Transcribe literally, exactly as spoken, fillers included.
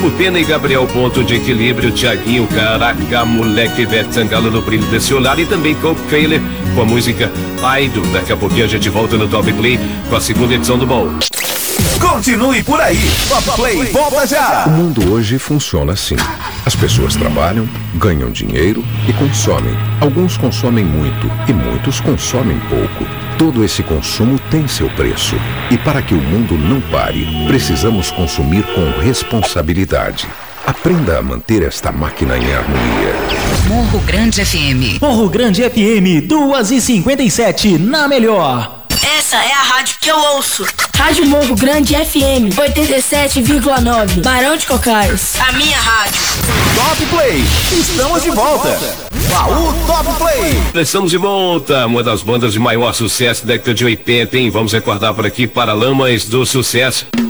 Guilhermo Pena e Gabriel Ponto de Equilíbrio, Thiaguinho, caraca, moleque, Betangalo no brilho desse olhar, e também Coke Trailer com a música Idol. Daqui a pouquinho a gente volta no Top Play com a segunda edição do Ball. Continue por aí. Top Play volta já. O mundo hoje funciona assim. As pessoas trabalham, ganham dinheiro e consomem. Alguns consomem muito e muitos consomem pouco. Todo esse consumo tem seu preço. E para que o mundo não pare, precisamos consumir com responsabilidade. Aprenda a manter esta máquina em harmonia. Morro Grande F M. Morro Grande F M, duas e cinquenta e sete, na melhor. Essa é a rádio que eu ouço. Rádio Morro Grande F M, oitenta e sete vírgula nove, Barão de Cocais. A minha rádio. Top Play, estamos de volta. Baú Top Play. Estamos de volta, uma das bandas de maior sucesso da década de oitenta, hein? Vamos recordar por aqui Paralamas do Sucesso.